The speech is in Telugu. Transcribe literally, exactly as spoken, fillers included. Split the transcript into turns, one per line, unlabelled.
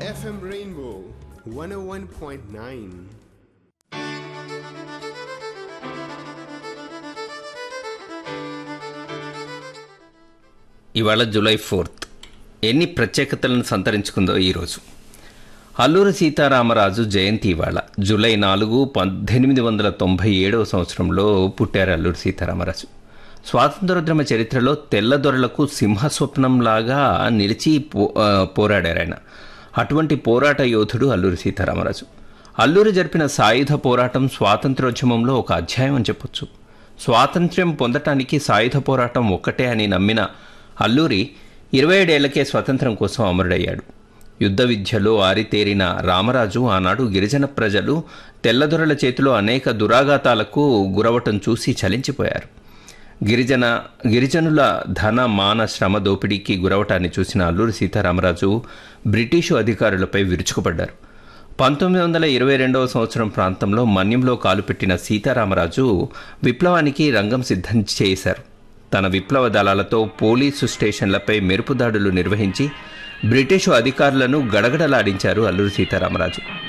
F M Rainbow one oh one point nine.
ఇవాళ జూలై ఫోర్త్. ఎన్ని ప్రత్యేకతలను సంతరించుకుందో ఈరోజు. అల్లూరి సీతారామరాజు జయంతి ఇవాళ. జూలై నాలుగు పద్దెనిమిది వందల తొంభై ఏడవ సంవత్సరంలో పుట్టారు అల్లూరి సీతారామరాజు. స్వాతంత్రోద్యమ చరిత్రలో తెల్లదొరలకు సింహస్వప్నంలాగా నిలిచి పో పోరాడారు ఆయన. అటువంటి పోరాట యోధుడు అల్లూరి సీతారామరాజు. అల్లూరి జరిపిన సాయుధ పోరాటం స్వాతంత్రోద్యమంలో ఒక అధ్యాయం అని చెప్పొచ్చు. స్వాతంత్ర్యం పొందటానికి సాయుధ పోరాటం ఒక్కటే అని నమ్మిన అల్లూరి ఇరవై ఏడేళ్లకే స్వతంత్రం కోసం అమరుడయ్యాడు. యుద్ధ విద్యలో ఆరితేరిన రామరాజు ఆనాడు గిరిజన ప్రజలు తెల్లదొరల చేతిలో అనేక దురాఘాతాలకు గురవటం చూసి చలించిపోయారు. గిరిజన గిరిజనుల ధన మాన శ్రమ దోపిడీకి గురవటాన్ని చూసిన అల్లూరి సీతారామరాజు బ్రిటిషు అధికారులపై విరుచుకుపడ్డారు. పంతొమ్మిది వందల ఇరవై రెండవ సంవత్సరం ప్రాంతంలో మన్యంలో కాలుపెట్టిన సీతారామరాజు విప్లవానికి రంగం సిద్ధం చేశారు. తన విప్లవ దళాలతో పోలీసు స్టేషన్లపై మెరుపుదాడులు నిర్వహించి బ్రిటిషు అధికారులను గడగడలాడించారు అల్లూరి సీతారామరాజు.